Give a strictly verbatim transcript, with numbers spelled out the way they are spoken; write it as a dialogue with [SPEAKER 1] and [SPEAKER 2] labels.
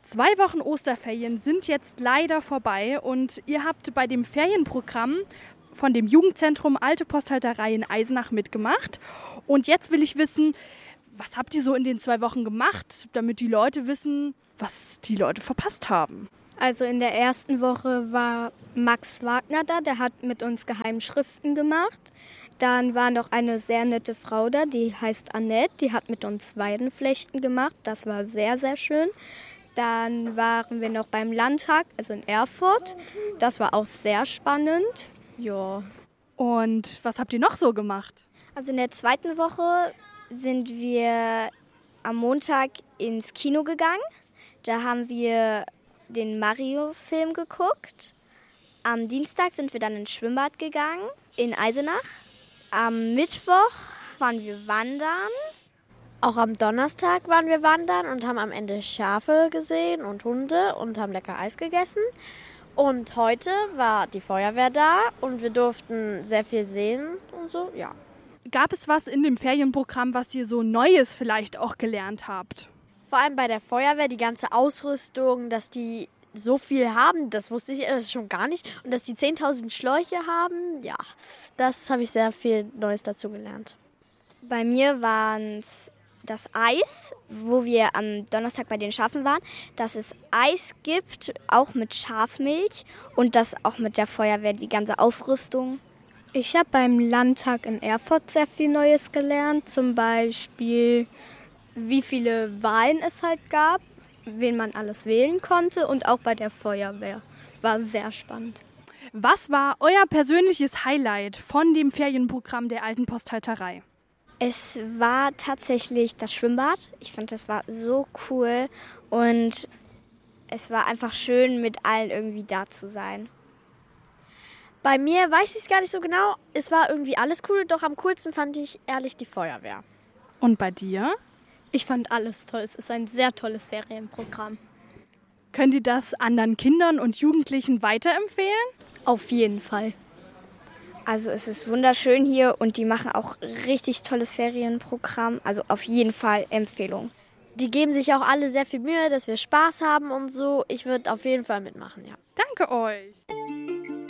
[SPEAKER 1] Zwei Wochen Osterferien sind jetzt leider vorbei und ihr habt bei dem Ferienprogramm von dem Jugendzentrum Alte Posthalterei in Eisenach mitgemacht. Und jetzt will ich wissen, was habt ihr so in den zwei Wochen gemacht, damit die Leute wissen, was die Leute verpasst haben?
[SPEAKER 2] Also in der ersten Woche war Max Wagner da, der hat mit uns Geheimschriften gemacht. Dann war noch eine sehr nette Frau da, die heißt Annette, die hat mit uns Weidenflechten gemacht. Das war sehr, sehr schön. Dann waren wir noch beim Landtag, also in Erfurt. Das war auch sehr spannend. Ja.
[SPEAKER 1] Und was habt ihr noch so gemacht?
[SPEAKER 3] Also in der zweiten Woche sind wir am Montag ins Kino gegangen. Da haben wir den Mario-Film geguckt. Am Dienstag sind wir dann ins Schwimmbad gegangen in Eisenach. Am Mittwoch waren wir wandern.
[SPEAKER 4] Auch am Donnerstag waren wir wandern und haben am Ende Schafe gesehen und Hunde und haben lecker Eis gegessen. Und heute war die Feuerwehr da und wir durften sehr viel sehen und so, ja.
[SPEAKER 1] Gab es was in dem Ferienprogramm, was ihr so Neues vielleicht auch gelernt habt?
[SPEAKER 4] Vor allem bei der Feuerwehr, die ganze Ausrüstung, dass die so viel haben, das wusste ich das schon gar nicht. Und dass die zehntausend Schläuche haben, ja, das habe ich sehr viel Neues dazu gelernt.
[SPEAKER 3] Bei mir waren es das Eis, wo wir am Donnerstag bei den Schafen waren, dass es Eis gibt, auch mit Schafmilch und das auch mit der Feuerwehr, die ganze Ausrüstung.
[SPEAKER 2] Ich habe beim Landtag in Erfurt sehr viel Neues gelernt, zum Beispiel wie viele Wahlen es halt gab, wen man alles wählen konnte und auch bei der Feuerwehr. War sehr spannend.
[SPEAKER 1] Was war euer persönliches Highlight von dem Ferienprogramm der Alten Posthalterei?
[SPEAKER 3] Es war tatsächlich das Schwimmbad. Ich fand, das war so cool und es war einfach schön, mit allen irgendwie da zu sein.
[SPEAKER 4] Bei mir weiß ich es gar nicht so genau. Es war irgendwie alles cool, doch am coolsten fand ich ehrlich die Feuerwehr.
[SPEAKER 1] Und bei dir?
[SPEAKER 2] Ich fand alles toll. Es ist ein sehr tolles Ferienprogramm.
[SPEAKER 1] Könnt ihr das anderen Kindern und Jugendlichen weiterempfehlen?
[SPEAKER 2] Auf jeden Fall.
[SPEAKER 3] Also es ist wunderschön hier und die machen auch richtig tolles Ferienprogramm. Also auf jeden Fall Empfehlung.
[SPEAKER 4] Die geben sich auch alle sehr viel Mühe, dass wir Spaß haben und so. Ich würde auf jeden Fall mitmachen, ja.
[SPEAKER 1] Danke euch.